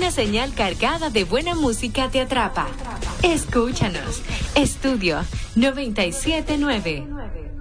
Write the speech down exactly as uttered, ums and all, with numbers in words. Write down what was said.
una señal cargada de buena música te atrapa. Escúchanos. Estudio noventa y siete nueve.